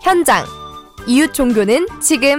현장. 이웃 종교는 지금.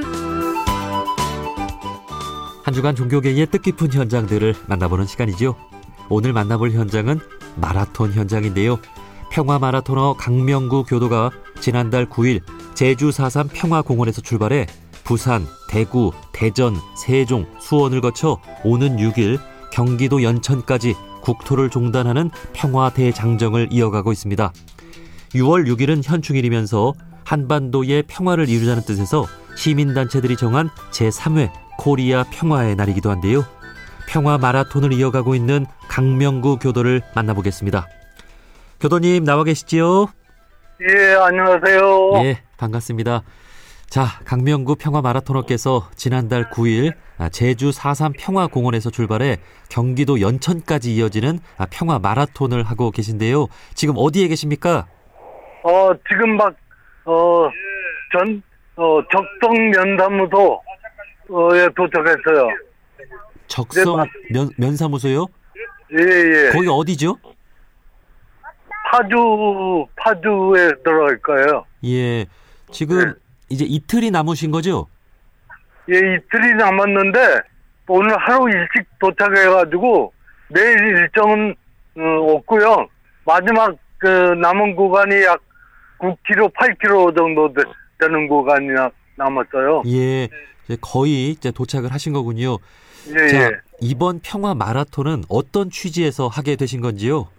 한 주간 종교계의 뜻깊은 현장들을 만나보는 시간이죠. 오늘 만나볼 현장은 마라톤 현장인데요. 평화마라토너 강명구 교도가 지난달 9일 제주 4.3 평화공원에서 출발해 부산, 대구, 대전, 세종, 수원을 거쳐 오는 6일 경기도 연천까지 국토를 종단하는 평화대장정을 이어가고 있습니다. 6월 6일은 현충일이면서 한반도의 평화를 이루자는 뜻에서 시민단체들이 정한 제3회 코리아 평화의 날이기도 한데요. 평화 마라톤을 이어가고 있는 강명구 교도를 만나보겠습니다. 교도님 나와 계시지요? 예, 안녕하세요. 예, 반갑습니다. 자, 강명구 평화 마라토너께서 지난달 9일 제주 4.3 평화공원에서 출발해 경기도 연천까지 이어지는 평화 마라톤을 하고 계신데요. 지금 어디에 계십니까? 지금 적성 면사무소에 도착했어요. 적성 면사무소요? 예. 거기 어디죠? 파주에 들어갈 거예요. 예, 지금 이제 이틀이 남으신 거죠? 예, 이틀이 남았는데 오늘 하루 일찍 도착해가지고 내일 일정은 없고요. 마지막 남은 구간이 약 9km, 8km 정도 되는 구간이 남았어요. 예, 이제 거의 이제 도착을 하신 거군요. 예, 자, 예. 이번 평화 마라톤은 어떤 취지에서 하게 되신 건지요?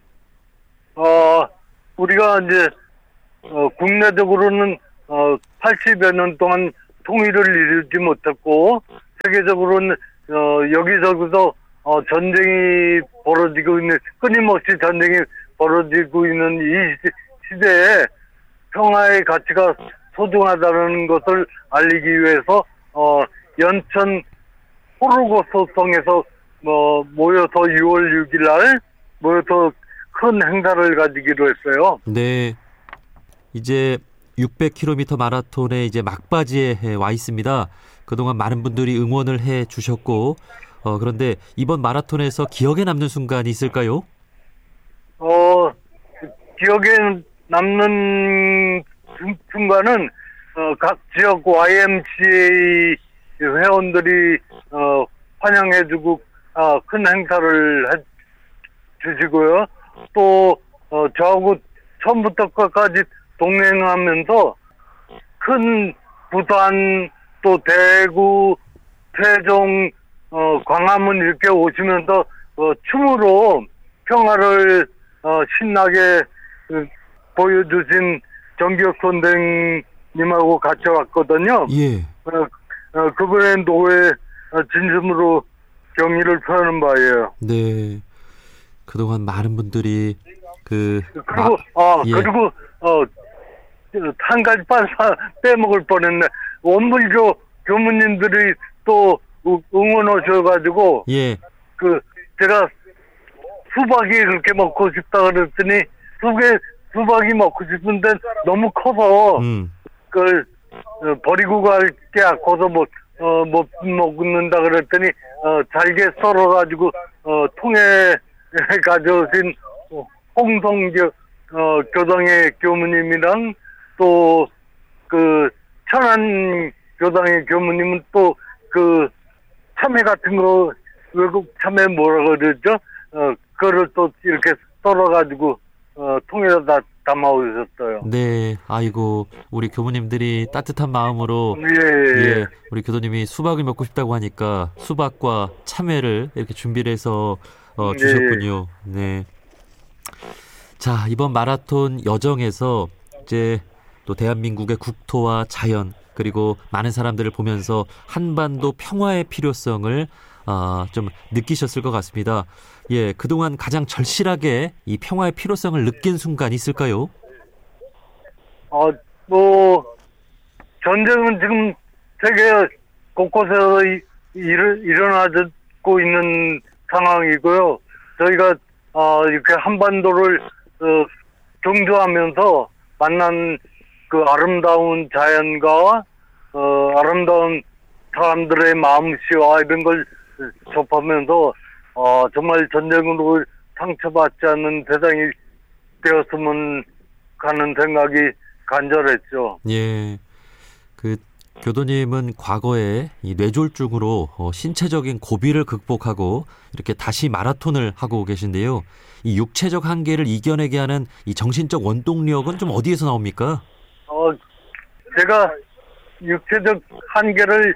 우리가 이제 국내적으로는 80여 년 동안 통일을 이루지 못했고 세계적으로는 여기저기서 전쟁이 벌어지고 있는, 끊임없이 전쟁이 벌어지고 있는 이 시대에 평화의 가치가 소중하다는 것을 알리기 위해서 연천 호르고소성에서 모여서 6월 6일 날 모여서 큰 행사를 가지기로 했어요. 네, 이제 600km 마라톤의 이제 막바지에 와 있습니다. 그동안 많은 분들이 응원을 해 주셨고, 그런데 이번 마라톤에서 기억에 남는 순간이 있을까요? 기억에 남는 순간은 각 지역 YMCA 회원들이 환영해주고 큰 행사를 해주시고요. 또 저하고 처음부터 끝까지 동행하면서 큰 부산 또 대구, 세종, 광화문 이렇게 오시면서 춤으로 평화를 신나게 보여주신 정기혁 선생님하고 같이 왔거든요. 예. 그분의 노래 진심으로 경의를 표하는 바예요. 네. 그동안 많은 분들이 그리고 예. 그리고 한 가지 빼먹을 뻔했네. 원불교 교무님들이 또 응원 오셔가지고 예. 제가 수박이 그렇게 먹고 싶다 그랬더니 수박이 먹고 싶은데 너무 커서 버리고 갈 게 아까워서 못 먹는다 그랬더니 잘게 썰어가지고 통에 가져오신 홍성교 교당의 교무님이랑 또 천안 교당의 교무님은 또 참외 같은 거 외국 참외 뭐라 그러죠? 그거를 또 이렇게 썰어가지고 통에다 담아 오셨어요. 네, 아이고 우리 교무님들이 따뜻한 마음으로 예. 우리 교도님이 수박을 먹고 싶다고 하니까 수박과 참외를 이렇게 준비를 해서 주셨군요. 네. 자, 이번 마라톤 여정에서 이제 또 대한민국의 국토와 자연 그리고 많은 사람들을 보면서 한반도 평화의 필요성을 좀 느끼셨을 것 같습니다. 예, 그동안 가장 절실하게 이 평화의 필요성을 느낀 순간이 있을까요? 전쟁은 지금 세계 곳곳에서 일어나고 있는 상황이고요. 저희가 이렇게 한반도를 경주하면서 만난 그 아름다운 자연과 아름다운 사람들의 마음씨와 이런 걸 접하면서 정말 전쟁으로 상처받지 않는 세상이 되었으면 하는 생각이 간절했죠. 예. 그 교도님은 과거에 이 뇌졸중으로 신체적인 고비를 극복하고 이렇게 다시 마라톤을 하고 계신데요. 이 육체적 한계를 이겨내게 하는 이 정신적 원동력은 좀 어디에서 나옵니까? 제가 육체적 한계를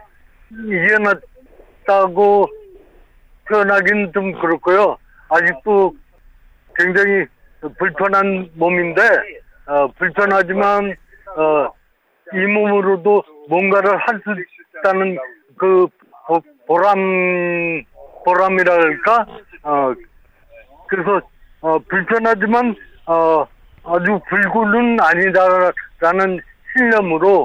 이겨냈다고 표현하기는 좀 그렇고요. 아직도 굉장히 불편한 몸인데, 불편하지만, 이 몸으로도 뭔가를 할 수 있다는 그 보람이랄까? 그래서, 불편하지만, 아주 불굴은 아니다라는 신념으로,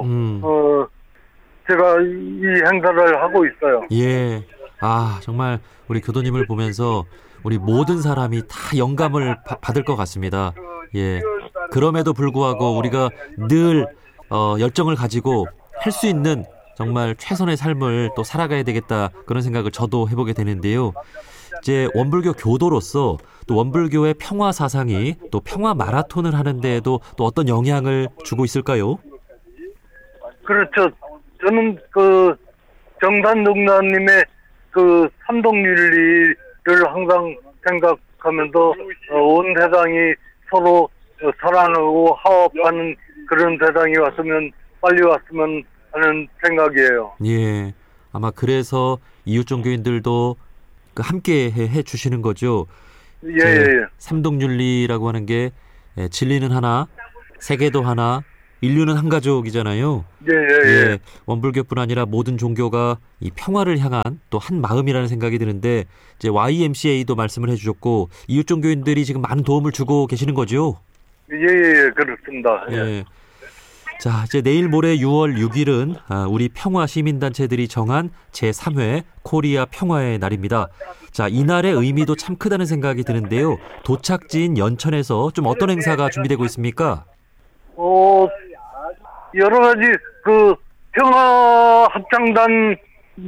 제가 이 행사를 하고 있어요. 예. 정말 우리 교도님을 보면서 우리 모든 사람이 다 영감을 받을 것 같습니다. 예. 그럼에도 불구하고 우리가 늘 열정을 가지고 할 수 있는 정말 최선의 삶을 또 살아가야 되겠다, 그런 생각을 저도 해보게 되는데요. 이제 원불교 교도로서 또 원불교의 평화 사상이 또 평화 마라톤을 하는 데에도 또 어떤 영향을 주고 있을까요? 그렇죠. 저는 정산동사님의 삼동윤리를 항상 생각하면서 온 세상이 서로 사랑하고 화합하는 그런 세상이 빨리 왔으면 하는 생각이에요. 예. 아마 그래서 이웃 종교인들도 함께 해 주시는 거죠. 예. 삼동윤리라고 하는 게 진리는 하나, 세계도 하나, 인류는 한 가족이잖아요. 예. 원불교뿐 아니라 모든 종교가 이 평화를 향한 또 한 마음이라는 생각이 드는데, 이제 YMCA도 말씀을 해주셨고 이웃 종교인들이 지금 많은 도움을 주고 계시는 거죠. 예, 그렇습니다. 예. 자, 이제 내일 모레 6월 6일은 우리 평화 시민단체들이 정한 제3회 코리아 평화의 날입니다. 자, 이날의 의미도 참 크다는 생각이 드는데요. 도착지인 연천에서 좀 어떤 행사가 준비되고 있습니까? 여러 가지 평화 합창단들의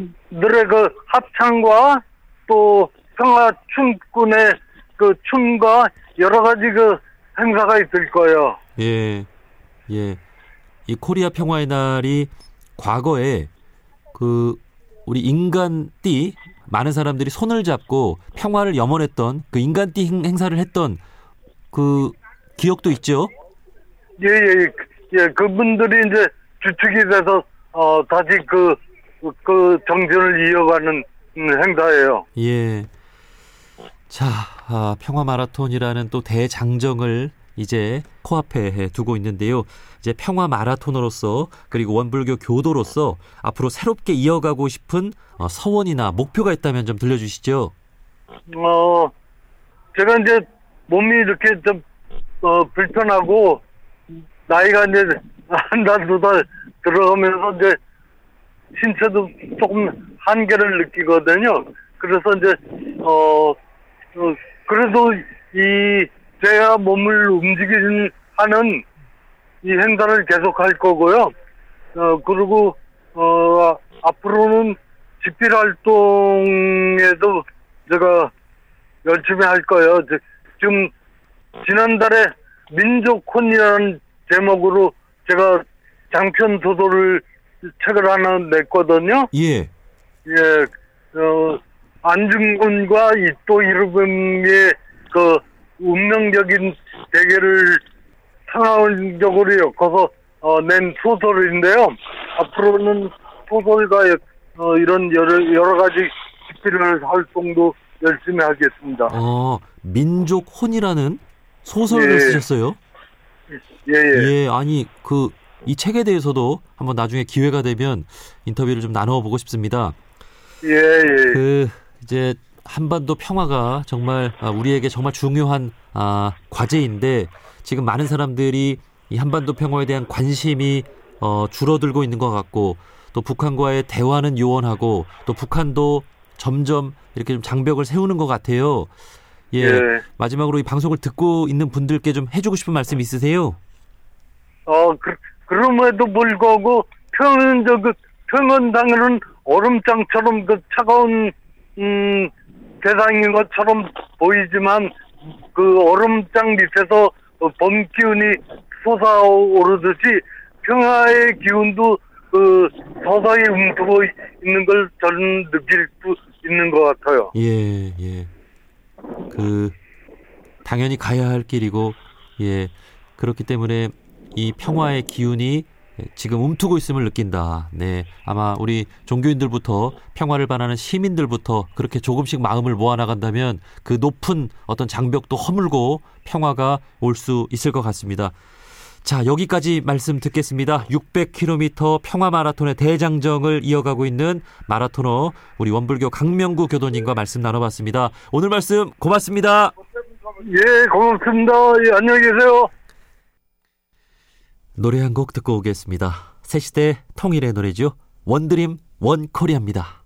합창과 또 평화 춤꾼의 춤과 여러 가지 행사가 있을 거예요. 예. 이 코리아 평화의 날이 과거에 우리 인간띠 많은 사람들이 손을 잡고 평화를 염원했던 그 인간띠 행사를 했던 그 기억도 있죠? 예. 그분들이 이제 주축이 돼서 다시 그 정신을 이어가는 행사예요. 예. 자, 평화 마라톤이라는 또 대장정을 이제 코앞에 두고 있는데요. 이제 평화 마라톤으로서 그리고 원불교 교도로서 앞으로 새롭게 이어가고 싶은 서원이나 목표가 있다면 좀 들려주시죠. 제가 이제 몸이 이렇게 좀 불편하고 나이가 이제 한 달, 두 달 들어가면서 이제 신체도 조금 한계를 느끼거든요. 그래서 이제 그래도 제가 몸을 움직이는 하는 이 행사를 계속할 거고요. 그리고 앞으로는 집필 활동에도 제가 열심히 할 거예요. 지금 지난달에 민족혼이라는 제목으로 제가 장편 소설을 책을 하나 냈거든요. 예. 안중근과 이토 히로부미의 운명적인 대결을 상황적으로 엮어서 낸 소설인데요. 앞으로는 소설과 이런 여러 가지 집필 활동도 열심히 하겠습니다. 민족혼이라는 소설을 쓰셨어요? 예. 아니 이 책에 대해서도 한번 나중에 기회가 되면 인터뷰를 좀 나눠보고 싶습니다. 예. 이제 한반도 평화가 정말 우리에게 정말 중요한 과제인데, 지금 많은 사람들이 이 한반도 평화에 대한 관심이 줄어들고 있는 것 같고, 또 북한과의 대화는 요원하고 또 북한도 점점 이렇게 좀 장벽을 세우는 것 같아요. 마지막으로 이 방송을 듣고 있는 분들께 좀 해주고 싶은 말씀 있으세요? 그럼에도 불구하고 평원당은 얼음장처럼 차가운 대상인 것처럼 보이지만 그 얼음장 밑에서 봄 기운이 솟아오르듯이 평화의 기운도 서서히 움트고 있는 걸 저는 느낄 수 있는 것 같아요. 예, 예. 당연히 가야 할 길이고, 예. 그렇기 때문에 이 평화의 기운이 지금 움트고 있음을 느낀다. 네. 아마 우리 종교인들부터 평화를 바라는 시민들부터 그렇게 조금씩 마음을 모아나간다면 그 높은 어떤 장벽도 허물고 평화가 올 수 있을 것 같습니다. 자, 여기까지 말씀 듣겠습니다. 600km 평화 마라톤의 대장정을 이어가고 있는 마라토너 우리 원불교 강명구 교도님과 말씀 나눠봤습니다. 오늘 말씀 고맙습니다. 예, 고맙습니다. 예, 안녕히 계세요. 노래 한 곡 듣고 오겠습니다. 새시대 통일의 노래죠. 원드림 원코리아입니다.